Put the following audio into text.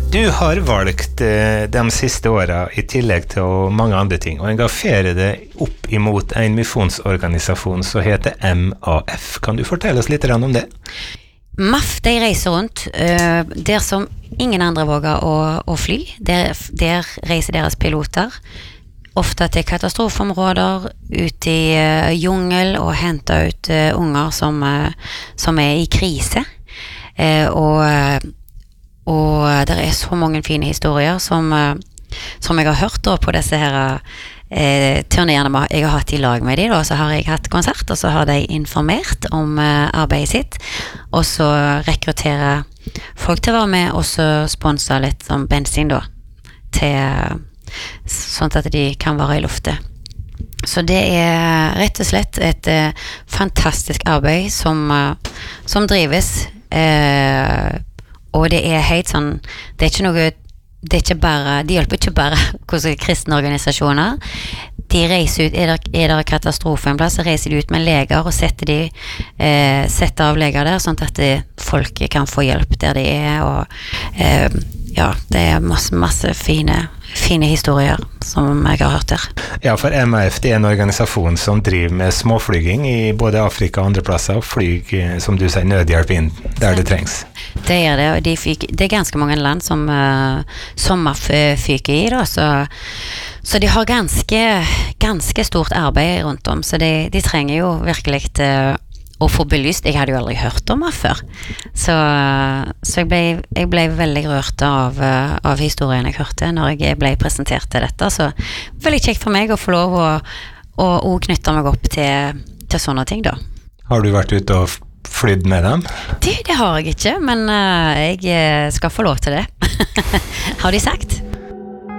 Du har valgt de siste årene I tillegg til mange andre ting, og engasjerer deg opp imot en misjonsorganisasjon som heter MAF. Kan du fortelle oss litt om det? MAF, de reiser rundt der som ingen andre våger å fly. Der reiser deres piloter, ofte til katastrofeområder, ut I jungel og henter ut unger som I krise. Og der så mange fine historier som jeg har hørt da, på disse her turnerene jeg har hatt I lag med dem. Så har jeg hatt konsert, og så har de informert om arbeidet sitt, og så rekrutterer folk til å være med, og så sponser litt som bensin da, sånn at de kan være I luftet. Så det rett og slett et fantastisk arbeid som drives, og det helt sånn, det ikke noe, det ikke bare, de hjelper ikke bare hvordan kristne organisasjoner, de reiser ut, der katastrofe en plass, så reiser de ut med leger og setter av leger der, sånn at folk kan få hjelp der de og ja, det masse fine historier som jeg har hørt der. Ja, for MAF det en organisasjon som driver med småflyging I både Afrika og andre plasser, og flyg, som du sier, nødhjelp inn der det trengs. Det det, og det ganske mange land som MAF fyker I da, så de har ganske stort arbeid rundt om, så de trenger jo virkelig å få belyst. Jeg hadde jo aldri hørt om MAF før, så jeg ble veldig rørt av historien jeg hørte når jeg ble presentert til dette, så veldig kjekt for meg å få lov å knytte meg opp til sånne ting da. Har du vært ute og flydd med dem? Det har jeg ikke, men jeg skal få lov til det. Har de sagt?